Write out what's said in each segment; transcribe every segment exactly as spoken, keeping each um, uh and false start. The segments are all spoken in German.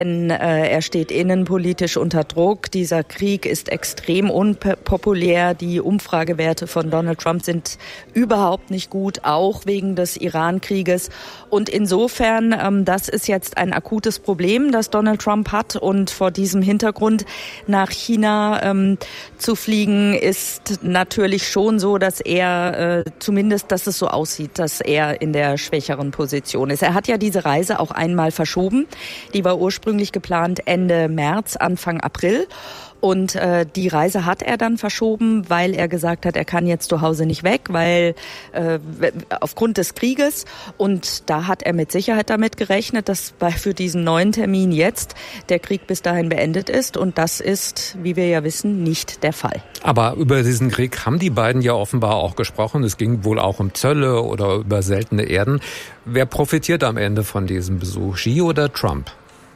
Denn äh, er steht innenpolitisch unter Druck. Dieser Krieg ist extrem unpopulär. Die Umfragewerte von Donald Trump sind überhaupt nicht gut, auch wegen des Iran-Krieges. Und insofern, ähm, das ist jetzt ein akutes Problem, das Donald Trump hat. Und vor diesem Hintergrund nach China ähm, zu fliegen, ist natürlich schon so, dass er äh, zumindest, dass es so aussieht, dass er in der schwächeren Position ist. Er hat ja diese Reise auch einmal verschoben. Die war ursprünglich geplant Ende März, Anfang April. Und äh, die Reise hat er dann verschoben, weil er gesagt hat, er kann jetzt zu Hause nicht weg, weil äh, aufgrund des Krieges. Und da hat er mit Sicherheit damit gerechnet, dass bei, für diesen neuen Termin jetzt der Krieg bis dahin beendet ist. Und das ist, wie wir ja wissen, nicht der Fall. Aber über diesen Krieg haben die beiden ja offenbar auch gesprochen. Es ging wohl auch um Zölle oder über seltene Erden. Wer profitiert am Ende von diesem Besuch, Xi oder Trump?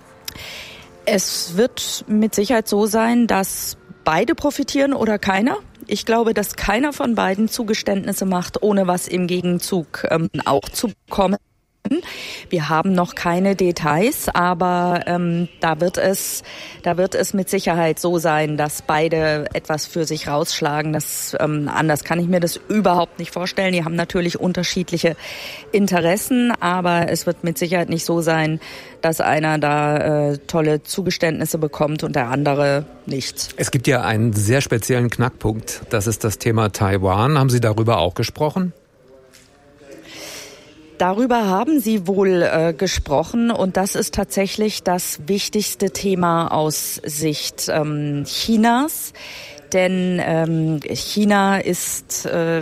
Es wird mit Sicherheit so sein, dass beide profitieren oder keiner. Ich glaube, dass keiner von beiden Zugeständnisse macht, ohne was im Gegenzug ähm, auch zu bekommen. Wir haben noch keine Details, aber ähm, da wird es, da wird es mit Sicherheit so sein, dass beide etwas für sich rausschlagen. Das, ähm, anders kann ich mir das überhaupt nicht vorstellen. Die haben natürlich unterschiedliche Interessen, aber es wird mit Sicherheit nicht so sein, dass einer da äh, tolle Zugeständnisse bekommt und der andere nichts. Es gibt ja einen sehr speziellen Knackpunkt. Das ist das Thema Taiwan. Haben Sie darüber auch gesprochen? Darüber haben Sie wohl äh, gesprochen und das ist tatsächlich das wichtigste Thema aus Sicht ähm, Chinas. Denn ähm, China ist äh,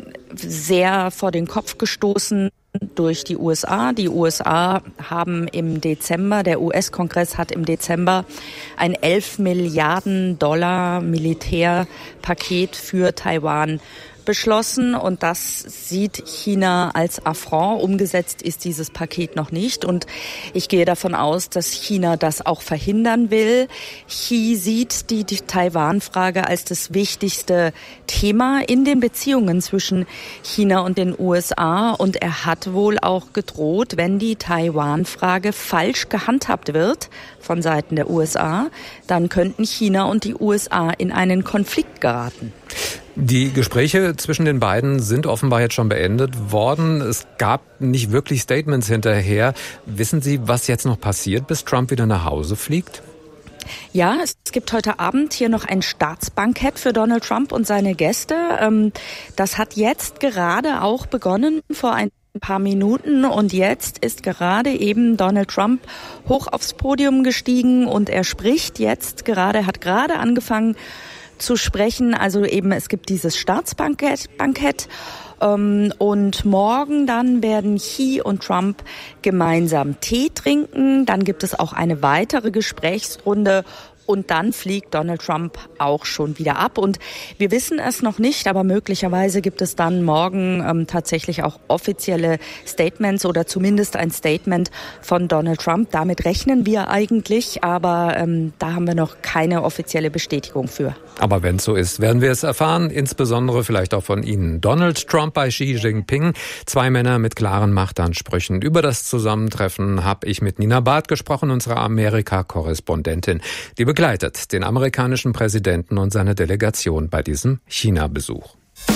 sehr vor den Kopf gestoßen durch die U S A. Die U S A haben im Dezember, der U S-Kongress hat im Dezember ein elf Milliarden Dollar Militärpaket für Taiwan beschlossen und das sieht China als Affront. Umgesetzt ist dieses Paket noch nicht und ich gehe davon aus, dass China das auch verhindern will. Xi sieht die, die Taiwan-Frage als das wichtigste Thema in den Beziehungen zwischen China und den U S A und er hat wohl auch gedroht, wenn die Taiwan-Frage falsch gehandhabt wird von Seiten der U S A, dann könnten China und die U S A in einen Konflikt geraten. Die Gespräche zwischen den beiden sind offenbar jetzt schon beendet worden. Es gab nicht wirklich Statements hinterher. Wissen Sie, was jetzt noch passiert, bis Trump wieder nach Hause fliegt? Ja, es gibt heute Abend hier noch ein Staatsbankett für Donald Trump und seine Gäste. Das hat jetzt gerade auch begonnen vor ein paar Minuten und jetzt ist gerade eben Donald Trump hoch aufs Podium gestiegen und er spricht jetzt gerade, hat gerade angefangen zu sprechen. Also eben, es gibt dieses Staatsbankett Bankett, ähm, und morgen dann werden Xi und Trump gemeinsam Tee trinken. Dann gibt es auch eine weitere Gesprächsrunde und dann fliegt Donald Trump auch schon wieder ab. Und wir wissen es noch nicht, aber möglicherweise gibt es dann morgen ähm, tatsächlich auch offizielle Statements oder zumindest ein Statement von Donald Trump. Damit rechnen wir eigentlich, aber ähm, da haben wir noch keine offizielle Bestätigung für. Aber wenn es so ist, werden wir es erfahren, insbesondere vielleicht auch von Ihnen. Donald Trump bei Xi Jinping, zwei Männer mit klaren Machtansprüchen. Über das Zusammentreffen habe ich mit Nina Barth gesprochen, unserer Amerika-Korrespondentin. Die begleitet den amerikanischen Präsidenten und seine Delegation bei diesem China-Besuch.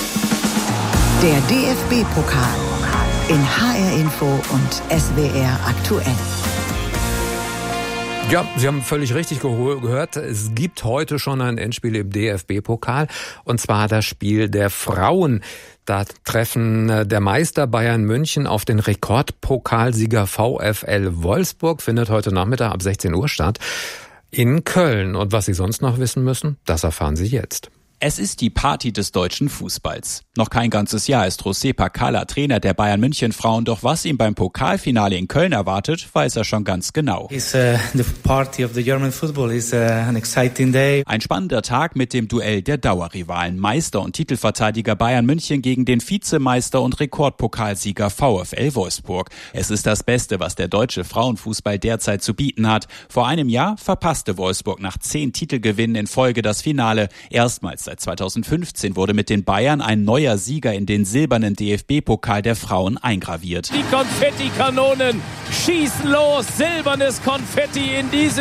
Der D F B-Pokal in H R Info und S W R aktuell. Ja, Sie haben völlig richtig gehört. Es gibt heute schon ein Endspiel im D F B-Pokal und zwar das Spiel der Frauen. Da treffen der Meister Bayern München auf den Rekordpokalsieger VfL Wolfsburg. Findet heute Nachmittag ab sechzehn Uhr statt in Köln. Und was Sie sonst noch wissen müssen, das erfahren Sie jetzt. Es ist die Party des deutschen Fußballs. Noch kein ganzes Jahr ist José Pacala Trainer der Bayern München Frauen, doch was ihm beim Pokalfinale in Köln erwartet, weiß er schon ganz genau. It's, uh, the party of the German football is, uh, an exciting day. Ein spannender Tag mit dem Duell der Dauerrivalen. Meister und Titelverteidiger Bayern München gegen den Vizemeister und Rekordpokalsieger VfL Wolfsburg. Es ist das Beste, was der deutsche Frauenfußball derzeit zu bieten hat. Vor einem Jahr verpasste Wolfsburg nach zehn Titelgewinnen in Folge das Finale. Erstmals seit zweitausendfünfzehn wurde mit den Bayern ein neuer Sieger in den silbernen D F B-Pokal der Frauen eingraviert. Die Konfettikanonen schießen los, silbernes Konfetti in diese